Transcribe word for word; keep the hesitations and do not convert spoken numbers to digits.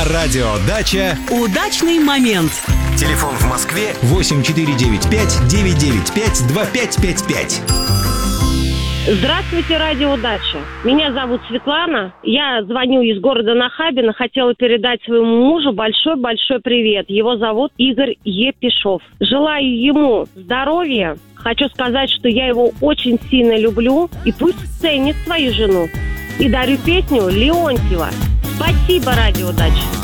радио «Дача». Удачный момент. Телефон в Москве восемь четыре девять пять девять девять пять два пять пять пять. Здравствуйте, радио «Дача». Меня зовут Светлана. Я звоню из города Нахабино. Хотела передать своему мужу большой-большой привет. Его зовут Игорь Епишов. Желаю ему здоровья. Хочу сказать, что я его очень сильно люблю. И пусть ценит свою жену. И дарю песню Леонтьева. Спасибо, радио «Дача».